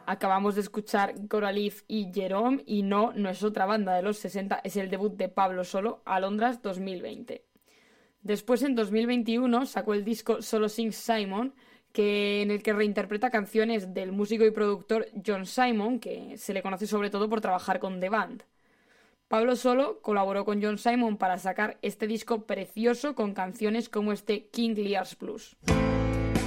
Acabamos de escuchar Goralif y Jerome y no es otra banda de los 60, es el debut de Pablo Solo, Alondras 2020. Después, en 2021, sacó el disco Solo Sings Simon, en el que reinterpreta canciones del músico y productor John Simon, que se le conoce sobre todo por trabajar con The Band. Pablo Solo colaboró con John Simon para sacar este disco precioso con canciones como este King Lear's Blues.